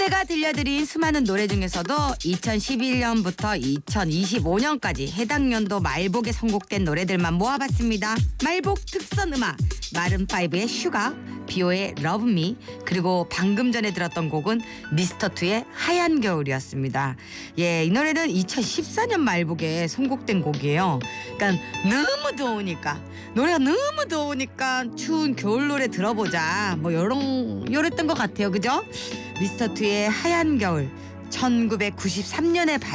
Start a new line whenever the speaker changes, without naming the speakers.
무대가 들려드린 수많은 노래 중에서도 2011년부터 2025년까지 해당 연도 말복에 선곡된 노래들만 모아봤습니다. 말복 특선 음악 마룬5의 슈가, 비오의 러브미, 그리고 방금 전에 들었던 곡은 미스터2의 하얀 겨울이었습니다. 예, 이 노래는 2014년 말복에 선곡된 곡이에요. 그러니까 너무 더우니까, 노래가 너무 더우니까 추운 겨울 노래 들어보자, 뭐 요랬던 것 같아요. 그죠? 미스터2의 하얀 겨울, 1993년에